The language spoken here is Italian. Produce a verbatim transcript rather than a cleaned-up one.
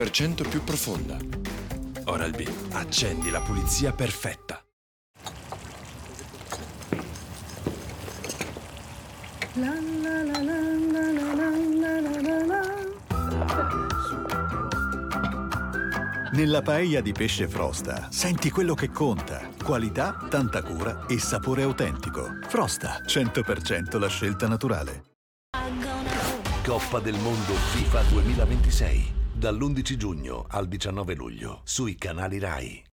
per cento più profonda. Oral-B, accendi la pulizia perfetta. La la la la la la la la la. Nella paella di pesce Frosta senti quello che conta: qualità, tanta cura e sapore autentico. Frosta, cento per cento la scelta naturale. Coppa del Mondo FIFA duemilaventisei, dall'undici giugno al diciannove luglio, sui canali Rai.